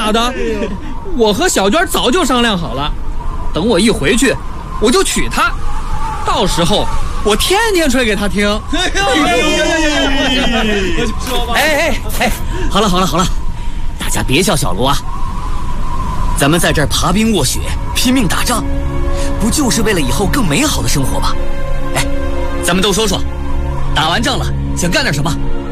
咋的？我和小娟早就商量好了，等我一回去，我就娶她，到时候我天天吹给她听。 哎，好了，大家别笑小罗啊！咱们在这儿爬冰卧雪，拼命打仗，不就是为了以后更美好的生活吗？哎，咱们都说说，打完仗了想干点什么？